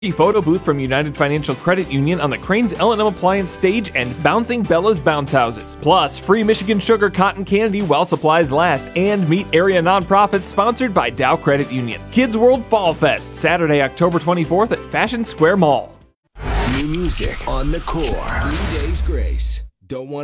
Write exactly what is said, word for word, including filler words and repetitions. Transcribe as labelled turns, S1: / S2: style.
S1: Photo booth from United Financial Credit Union on the Cranes L and M Appliance stage and Bouncing Bella's Bounce Houses. Plus, free Michigan Sugar Cotton Candy while supplies last, and meet area nonprofits sponsored by Dow Credit Union. Kids World Fall Fest, Saturday, October twenty-fourth at Fashion Square Mall.
S2: New music on the core. Blue Days Grace. Don't want